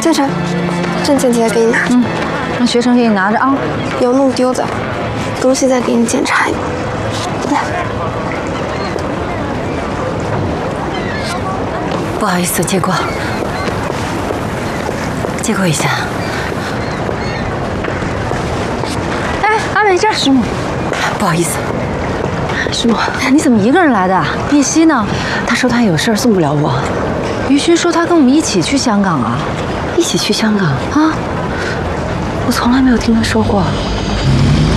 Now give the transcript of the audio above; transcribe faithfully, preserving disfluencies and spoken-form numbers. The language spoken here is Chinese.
建成，证件姐给你拿。 嗯，让学生给你拿着啊。 有弄丢的东西再给你检查一遍。来， 不好意思，借过，借过一下。 哎，阿美这师母， 不好意思。 师母，你怎么一个人来的？叶希呢？ 他说他有事儿送不了我。 于勋说他跟我们一起去香港啊， 一起去香港啊？ 我从来没有听他说过。